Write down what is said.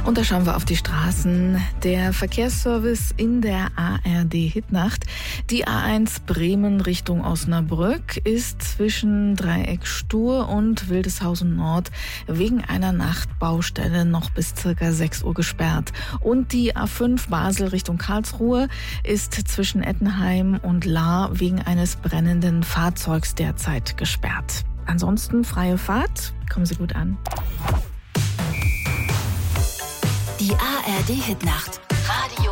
Und da schauen wir auf die Straßen. Der Verkehrsservice in der ARD-Hitnacht. Die A1 Bremen Richtung Osnabrück ist zwischen Dreieck Stur und Wildeshausen Nord wegen einer Nachtbaustelle noch bis ca. 6 Uhr gesperrt. Und die A5 Basel Richtung Karlsruhe ist zwischen Ettenheim und Lahr wegen eines brennenden Fahrzeugs derzeit gesperrt. Ansonsten freie Fahrt. Kommen Sie gut an. Die ARD-Hitnacht. Radio